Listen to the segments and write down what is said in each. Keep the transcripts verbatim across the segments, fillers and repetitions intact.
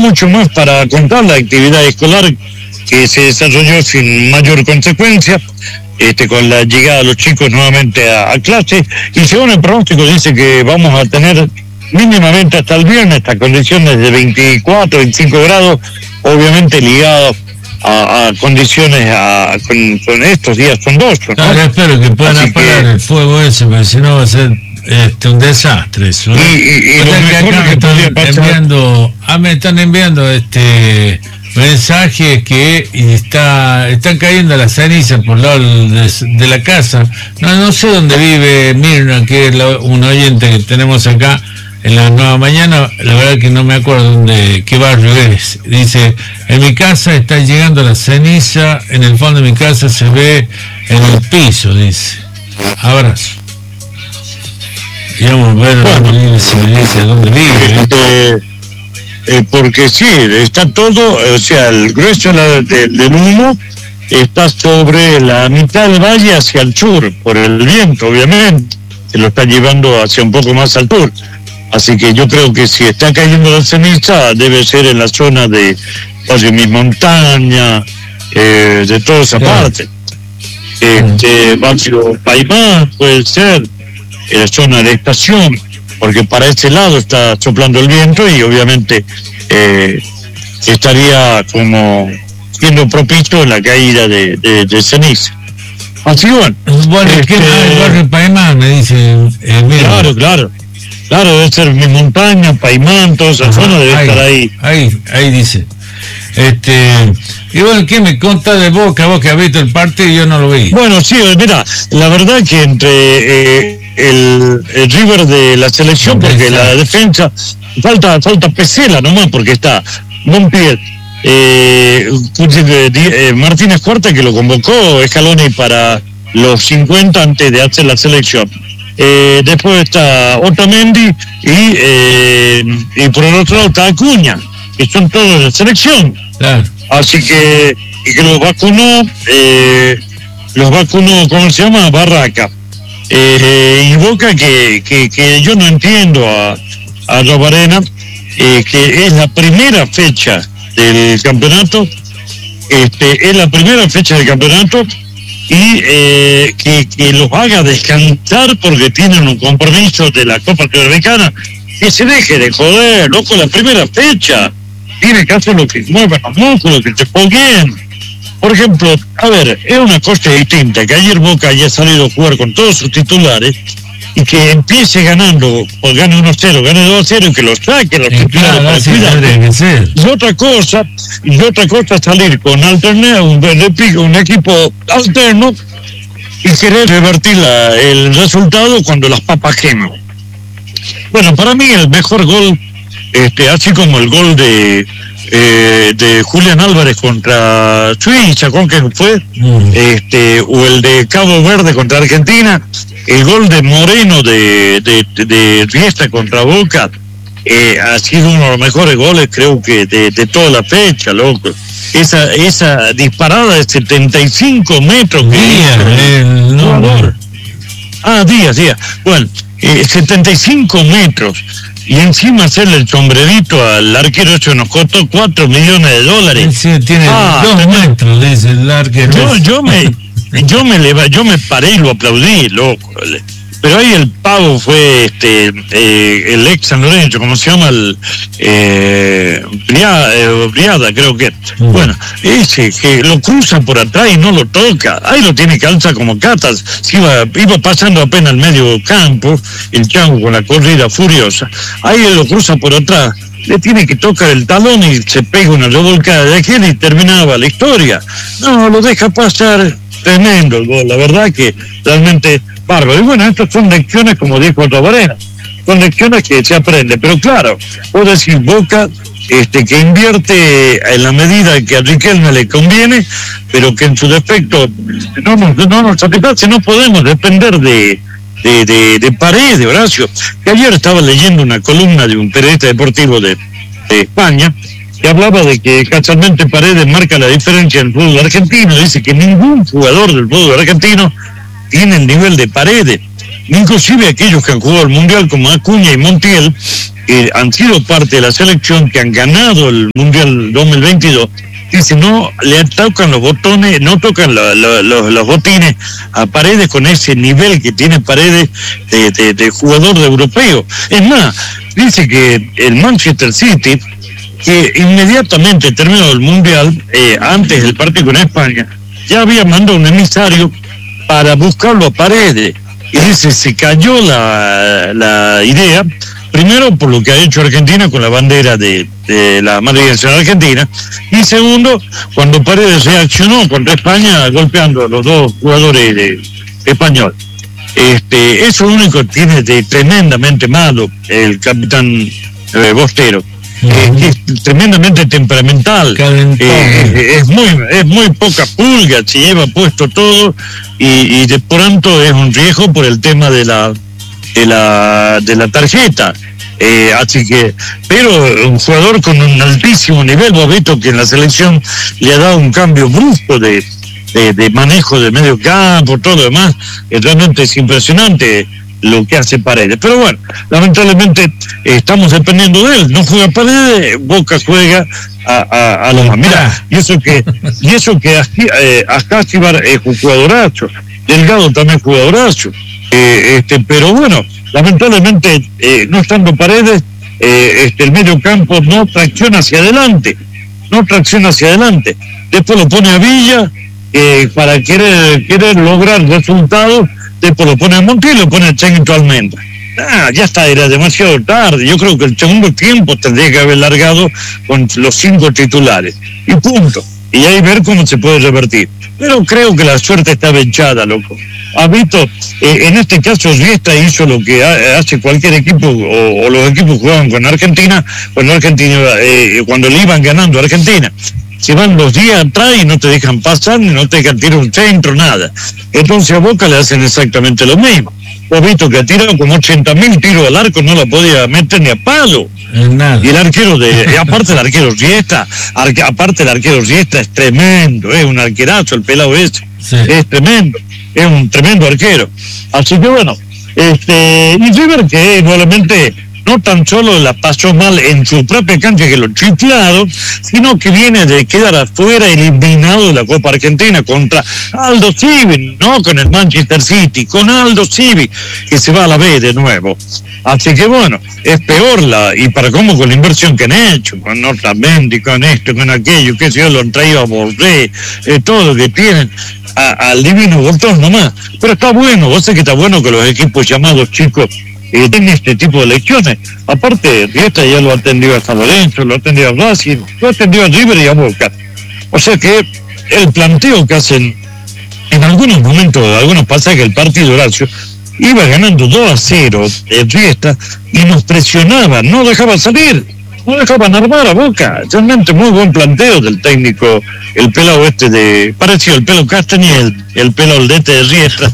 mucho más para contar. La actividad escolar que se desarrolló sin mayor consecuencia, este, con la llegada de los chicos nuevamente a, a clase, y según el pronóstico dice que vamos a tener mínimamente hasta el viernes estas condiciones de veinticuatro, veinticinco grados, obviamente ligados a, a condiciones a, con, con estos días son dos, ¿no? Claro, espero que puedan Así apagar que... el fuego ese, porque si no va a ser este, un desastre eso, ¿no? Y, y, y lo que mejor acá que podría están pasar... enviando, ah, me están enviando este mensajes que está están cayendo las cenizas por lado de, de la casa. No no sé dónde vive Mirna, que es la, un oyente que tenemos acá en la Nueva Mañana. La verdad que no me acuerdo dónde, qué barrio es. Dice, en mi casa está llegando la ceniza, en el fondo de mi casa se ve en el piso, dice. Abrazo. Y vamos a ver bueno, si me dice dónde vive. Este, eh, porque sí, está todo, o sea, el grueso de, de, del humo está sobre la mitad del valle hacia el sur, por el viento, obviamente, que lo está llevando hacia un poco más al sur. Así que yo creo que si está cayendo la ceniza, debe ser en la zona de Valle Mi Montaña, eh, de toda esa claro. parte. Este, Barrio Paimán puede ser, en la zona de estación, porque para ese lado está soplando el viento y obviamente eh, estaría como siendo propicio la caída de, de, de ceniza. Así bueno. Bueno, este, ¿qué más el Barrio Paimán? Me dice. Eh, claro, claro. Claro, debe ser Mi Montaña, Paimán, toda esa zona debe ahí, estar ahí. Ahí, ahí dice. Este, y bueno, ¿qué me conta de Boca? Vos que has visto el partido y yo no lo vi. Bueno, sí, mira, la verdad que entre eh, el, el River de la selección, porque la defensa, falta falta Pesela nomás, porque está Montiel, eh, eh, Martínez Cuarta, que lo convocó Scaloni para los cincuenta antes de hacer la selección. Eh, después está Otamendi y, eh, y por el otro lado está Acuña, que son todos de la selección. Claro. Así que, y que los vacunó, eh, los vacunó, ¿cómo se llama? Barraca. Eh, y Boca que, que, que yo no entiendo a, a Robarena, eh, que es la primera fecha del campeonato, este, es la primera fecha del campeonato, y eh, que, que los haga descansar porque tienen un compromiso de la Copa Sudamericana. Que se deje de joder, loco, la primera fecha tiene que hacer lo que mueva los músculos, que se bien. Por ejemplo, a ver, es una cosa distinta que ayer Boca haya salido a jugar con todos sus titulares y que empiece ganando, o gane uno a cero, gane dos a cero y que lo saque los eh, titulares claro, para sí, cuidar. Y otra cosa, y otra cosa salir con alterno, un, un equipo alterno y querer revertir la, el resultado cuando las papas queman. Bueno, para mí el mejor gol, este, así como el gol de eh, de Julián Álvarez contra Suiza, ¿con qué fue? Mm. Este, o el de Cabo Verde contra Argentina, el gol de Moreno de, de, de, de Riestra contra Boca, eh, ha sido uno de los mejores goles, creo que de, de toda la fecha, loco. Esa esa disparada de setenta y cinco metros. Díaz, el no, no. Ah, Díaz, Díaz. Bueno, eh, setenta y cinco metros. Y encima hacerle el sombrerito al arquero, eso nos costó cuatro millones de dólares. Sí, tiene ah, dos metros, dice el arquero. Yo, yo me yo me leva, yo me paré y lo aplaudí, loco. Pero ahí el pavo fue este eh, el ex San Lorenzo, ¿cómo se llama? El eh, Briada, eh, Briada, creo que. Mm. Bueno, ese que lo cruza por atrás y no lo toca. Ahí lo tiene que alzar como catas. Se iba, iba pasando apenas al medio campo, el chango con la corrida furiosa. Ahí él lo cruza por atrás. Le tiene que tocar el talón y se pega una revolcada de aquel y terminaba la historia. No, lo deja pasar. Tremendo el gol, la verdad que realmente bárbaro. Y bueno, estas son lecciones, como dijo Robarena, son lecciones que se aprende. Pero claro, puedo decir Boca este, que invierte en la medida que a Riquelme le conviene, pero que en su defecto no nos, no nos satisface. No podemos depender de, de, de, de Paredes, Horacio. Que ayer estaba leyendo una columna de un periodista deportivo de, de España, que hablaba de que casualmente Paredes marca la diferencia en el fútbol argentino. Dice que ningún jugador del fútbol argentino tiene el nivel de Paredes. Inclusive aquellos que han jugado al Mundial como Acuña y Montiel que han sido parte de la selección, que han ganado el Mundial dos mil veintidós, dice, no le tocan los botones, no tocan la, la, los, los botines a Paredes con ese nivel que tiene Paredes de, de, de jugador de europeo. Es más, dice que el Manchester City, que inmediatamente terminó el Mundial, eh, antes del partido con España, ya había mandado un emisario para buscarlo a Paredes. Y dice, se cayó la, la idea, primero por lo que ha hecho Argentina con la bandera de, de la Madrid Nacional Argentina, y segundo, cuando Paredes reaccionó contra España golpeando a los dos jugadores de, de español. Este, eso es lo único que tiene de tremendamente malo el capitán eh, Bostero. Eh, que es tremendamente temperamental, eh, es muy es muy poca pulga, se lleva puesto todo y, y de pronto es un riesgo por el tema de la de la de la tarjeta, eh, así que, pero un jugador con un altísimo nivel, vos has visto que en la selección le ha dado un cambio brusco de, de, de manejo de medio campo, todo lo demás, que realmente es impresionante lo que hace Paredes. Pero bueno, lamentablemente eh, estamos dependiendo de él. No juega Paredes, Boca juega a, a, a lo más. Mira, y eso que y eso que eh, Ascácibar es un jugadorazo, Delgado también es jugadorazo. Eh, este, pero bueno, lamentablemente eh, no estando Paredes, eh, este, el medio campo no tracciona hacia adelante, no tracciona hacia adelante. Después lo pone a Villa eh, para querer, querer lograr resultados. Después lo pone a Montiel y lo pone a Changuito Almendra. Ah, ya está, era demasiado tarde. Yo creo que el segundo tiempo tendría que haber largado con los cinco titulares. Y punto. Y ahí ver cómo se puede revertir. Pero creo que la suerte está echada, loco. Ha visto, eh, en este caso Riestra hizo lo que ha, hace cualquier equipo, o, o los equipos jugaban con Argentina, cuando Argentina eh, cuando le iban ganando a Argentina. Se van los días atrás y no te dejan pasar, ni no te dejan tirar un centro, nada. Entonces a Boca le hacen exactamente lo mismo. Vos has visto que ha tirado como ochenta mil tiros al arco, no la podía meter ni a palo. Nada. Y el arquero, de aparte el arquero Riestra, arque, aparte el arquero Riestra es tremendo, es un arquerazo, el pelado ese, sí. Es tremendo, es un tremendo arquero. Así que bueno, este, y River que probablemente no tan solo la pasó mal en su propia cancha que lo chiflaron, sino que viene de quedar afuera eliminado de la Copa Argentina contra Aldo Civi, no con el Manchester City, con Aldo Civi, que se va a la B de nuevo. Así que bueno, es peor la, y para cómo con la inversión que han hecho, con Otamendi, con esto, con aquello, que se lo han traído a Borré, eh, todo lo que tienen, a, al divino botón nomás. Pero está bueno, vos sabés que está bueno que los equipos llamados chicos Eh, tiene este tipo de lecciones. Aparte, Riestra ya lo ha atendido a San Lorenzo, lo ha atendido a Racing, lo ha atendido a River y a Boca. O sea que el planteo que hacen en algunos momentos, en algunos pasajes del partido, Horacio, iba ganando dos a cero el Riestra y nos presionaba, no dejaba salir, no dejaban armar a Boca. Realmente muy buen planteo del técnico, el pelado este de, parecido el pelo Castañel, el pelo aldete de Riestra.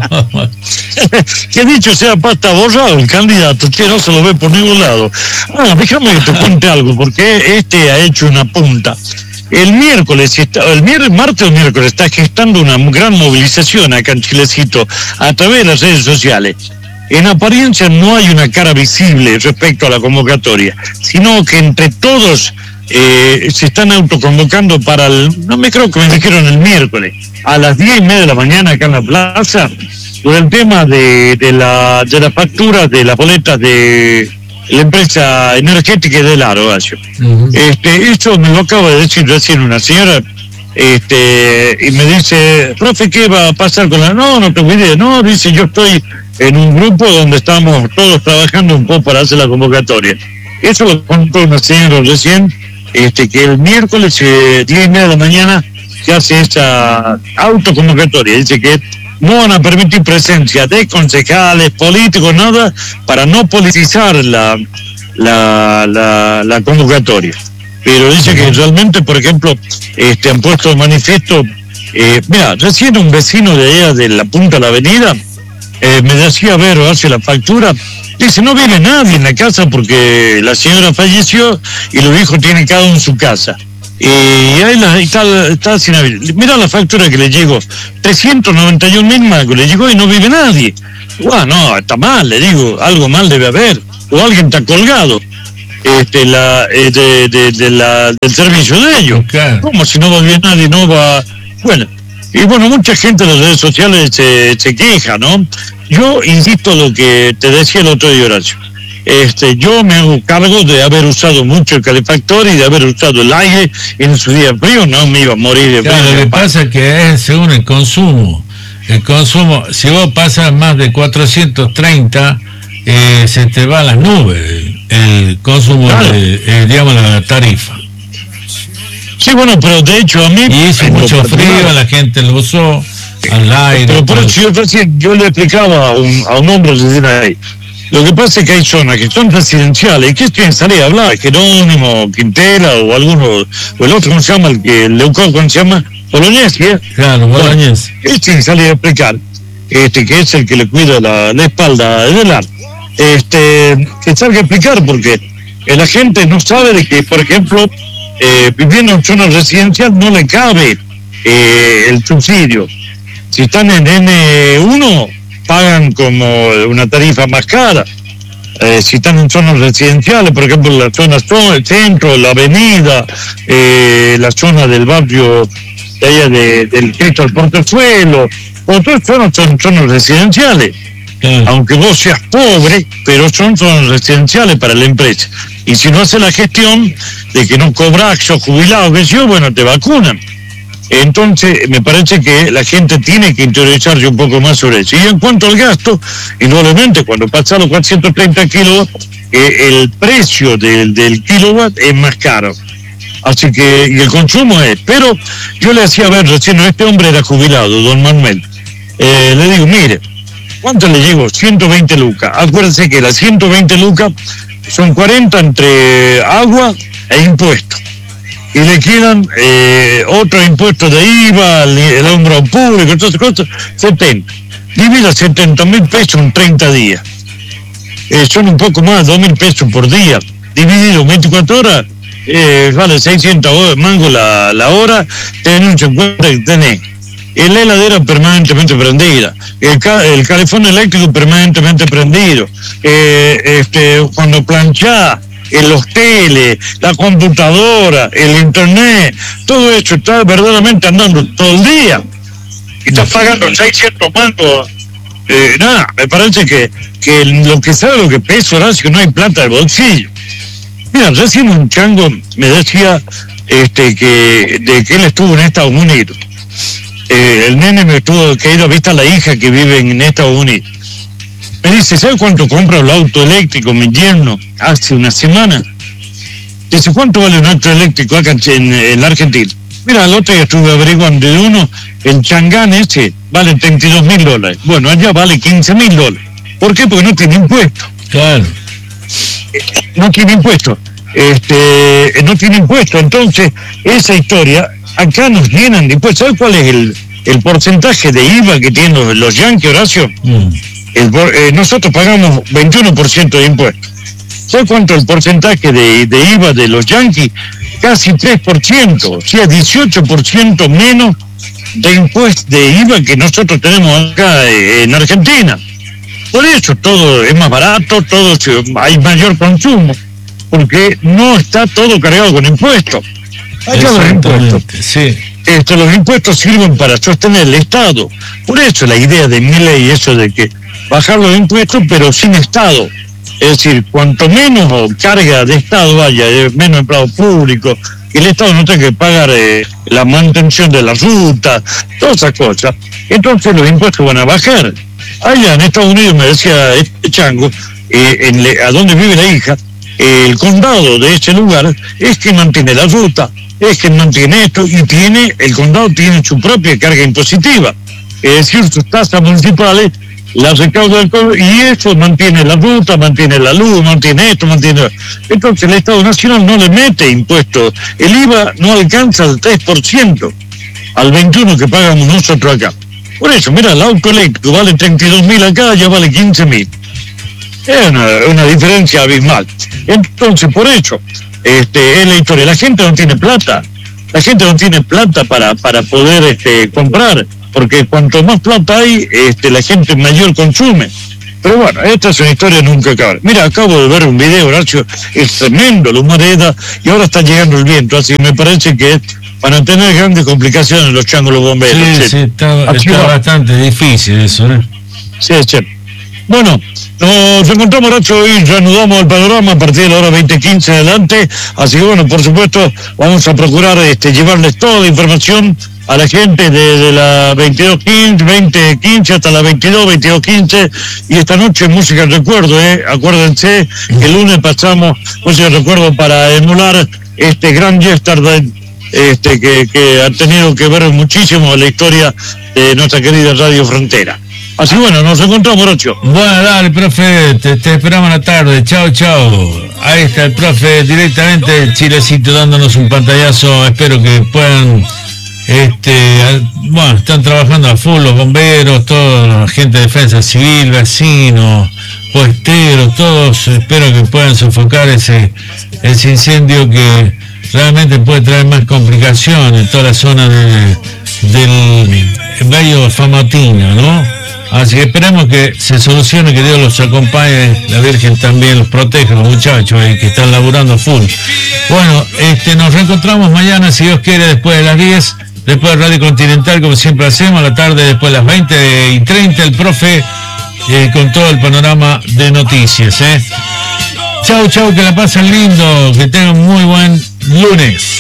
Que dicho sea pasta borrado el candidato, que no se lo ve por ningún lado. Ah, déjame que te cuente algo, porque este ha hecho una punta. El miércoles, el miércoles, martes o miércoles, está gestando una gran movilización acá en Chilecito a través de las redes sociales. En apariencia no hay una cara visible respecto a la convocatoria, sino que entre todos eh, se están autoconvocando para el, no me creo que me dijeron el miércoles, a las diez y media de la mañana acá en la plaza, por el tema de, de la de la factura de las boletas de la empresa energética del Aro, Horacio. Uh-huh. Este, eso me lo acaba de decir recién una señora, este, y me dice, profe, ¿qué va a pasar con la? No, no tengo idea, no, dice, yo estoy en un grupo donde estamos todos trabajando un poco para hacer la convocatoria. Eso lo contó una señora recién, este, que el miércoles, eh, diez y media de la mañana, se hace esa autoconvocatoria. Dice que no van a permitir presencia de concejales, políticos, nada, para no politizar la, la, la, la convocatoria. Pero dice que realmente, por ejemplo, este, han puesto de manifiesto, eh, mira, recién un vecino de allá de la punta de la avenida, Eh, me decía ver hace la factura, dice, no vive nadie en la casa porque la señora falleció y los hijos tienen cada uno en su casa. Y ahí la, está, está sin habilidad. Mira la factura que le llegó, trescientos noventa y un mil más que le llegó y no vive nadie. Bueno, no, está mal, le digo, algo mal debe haber. o alguien está colgado este, la, eh, de, de, de la, del servicio de ellos. Claro. Como si no va bien nadie, no va... Bueno, y bueno, mucha gente en las redes sociales se, se queja, ¿no? Yo insisto en lo que te decía el otro día, Horacio. Este, yo me hago cargo de haber usado mucho el calefactor y de haber usado el aire en su día frío, no me iba a morir de frío. Claro, lo que pasa es que es según el consumo. El consumo, si vos pasas más de cuatrocientos treinta, eh, se te va a las nubes el, el consumo, claro. de, eh, digamos, la tarifa. Sí, bueno, pero de hecho a mí... Y hizo mucho frío, la gente lo usó al aire. Pero por eso yo, recién, yo le explicaba a un, a un hombre recién ahí. Lo que pasa es que hay zonas que son residenciales, que es salía a hablar, Jerónimo, Quintela o alguno, o el otro, ¿cómo se llama? El que el Leucón, ¿cómo se llama? Bolognesi, ¿eh? Claro, Bolognesi. Bueno, este salía a explicar, este, que es el que le cuida la, la espalda del ar. Este, que salga a explicar, porque la gente no sabe de que, por ejemplo, eh, viviendo en zona residencial no le cabe eh, el subsidio. Si están en N uno, pagan como una tarifa más cara. Eh, si están en zonas residenciales, por ejemplo, la zona el centro, la avenida, eh, la zona del barrio de allá de, del Cristo al Portezuelo, otras zonas son zonas residenciales. Sí. Aunque vos seas pobre, pero son zonas residenciales para la empresa. Y si no hace la gestión de que no cobras, sos jubilado, que yo, bueno, te vacunan. Entonces, me parece que la gente tiene que interiorizarse un poco más sobre eso. Y en cuanto al gasto, indudablemente, cuando pasan los cuatrocientos treinta kilos, eh, el precio del, del kilowatt es más caro. Así que, y el consumo es. Pero yo le hacía ver recién, este hombre era jubilado, don Manuel. Eh, le digo, mire, ¿cuánto le llego? ciento veinte lucas. Acuérdense que las ciento veinte lucas son cuarenta entre agua e impuestos. Y le quedan eh, otros impuestos de I V A, el, el hombro público, todas esas cosas, setenta. Divida setenta mil pesos en treinta días. Eh, son un poco más, dos mil pesos por día. Dividido veinticuatro horas, eh, vale seiscientos mangos la, la hora, tenés un cuenta que tenés. La heladera permanentemente prendida, el, ca el calefón eléctrico permanentemente prendido, eh, este, cuando planchás, en los teles, la computadora, el internet, todo eso está verdaderamente andando todo el día. Y estás pagando seiscientos mangos. Eh, nada, me parece que, que lo que sabe lo que pesa, Horacio, no hay plata de bolsillo. Mira, recién un chango me decía este, que, de que él estuvo en Estados Unidos. Eh, el nene me tuvo que ir a visitar a la hija que vive en Estados Unidos. Me dice, ¿sabe cuánto compra el auto eléctrico mi yerno hace una semana? Dice, ¿cuánto vale un auto eléctrico acá en, en la Argentina? Mira, el otro día estuve averiguando de uno, el Changán ese vale treinta y dos mil dólares. Bueno, allá vale quince mil dólares. ¿Por qué? Porque no tiene impuesto. Claro. No tiene impuesto. Este, no tiene impuesto. Entonces, esa historia, acá nos llenan de impuestos. ¿Sabes cuál es el, el porcentaje de I V A que tienen los, los yanquis, Horacio? Mm. El, eh, nosotros pagamos veintiuno por ciento de impuestos. ¿Sabes cuánto es el porcentaje de, de I V A de los yanquis? Casi tres por ciento, o sea, dieciocho por ciento menos de impuestos de I V A que nosotros tenemos acá eh, en Argentina. Por eso todo es más barato, todo hay mayor consumo, porque no está todo cargado con impuestos. Hay los impuestos. Sí. Esto, los impuestos sirven para sostener el Estado. Por eso la idea de Milei, eso de que bajar los impuestos, pero sin Estado. Es decir, cuanto menos carga de Estado haya, menos empleados públicos, que el Estado no tenga que pagar eh, la mantención de la ruta, todas esas cosas, entonces los impuestos van a bajar. Allá en Estados Unidos, me decía este chango, eh, en le, a donde vive la hija, eh, el condado de ese lugar es que mantiene la ruta, es que mantiene esto, y tiene, el condado tiene su propia carga impositiva, es decir, sus tasas municipales las recauda el pueblo, y eso mantiene la ruta, mantiene la luz, mantiene esto, mantiene... Entonces el Estado Nacional no le mete impuestos, el I V A no alcanza el tres por ciento al veintiuno por ciento que pagamos nosotros acá. Por eso, mira, el auto eléctrico vale treinta y dos mil acá, ya vale quince mil. Es una, una diferencia abismal. Entonces, por eso, este, es la historia. La gente no tiene plata. La gente no tiene plata para, para poder este, comprar, porque cuanto más plata hay, este, la gente mayor consume. Pero bueno, esta es una historia nunca acabar. Mira, acabo de ver un video, Horacio, es tremendo la humareda y ahora está llegando el viento, así que me parece que van a tener grandes complicaciones los changos, los bomberos. Sí, sí, sí está, está bastante difícil eso, ¿eh? Sí, es cierto. Bueno, nos encontramos, Horacio, y reanudamos el panorama a partir de la hora veinte quince adelante, así que bueno, por supuesto, vamos a procurar este, llevarles toda la información a la gente desde la veintidós quince, veinte quince hasta la veintidós, veintidós quince, y esta noche música de recuerdo, ¿eh? Acuérdense que el lunes pasamos música de recuerdo para emular este gran yesterday, este, que, que ha tenido que ver muchísimo en la historia de nuestra querida Radio Frontera. Así bueno, nos encontramos, Horacio. Bueno, dale, profe, te, te esperamos a la tarde. Chao, chao. Ahí está el profe directamente del Chilecito dándonos un pantallazo. Espero que puedan, este, bueno, están trabajando a full los bomberos, toda la gente de defensa civil, vecinos, puesteros, todos. Espero que puedan sofocar ese, ese incendio que realmente puede traer más complicaciones en toda la zona de, del Valle Famatina, ¿no? Así que esperemos que se solucione, que Dios los acompañe, la Virgen también los proteja, los muchachos ahí que están laburando full. Bueno, este, nos reencontramos mañana, si Dios quiere, después de las diez, después de Radio Continental, como siempre hacemos, a la tarde, después de las veinte y treinta, el profe eh, con todo el panorama de noticias. ¿eh? Chau, chau, que la pasen lindo, que tengan muy buen lunes.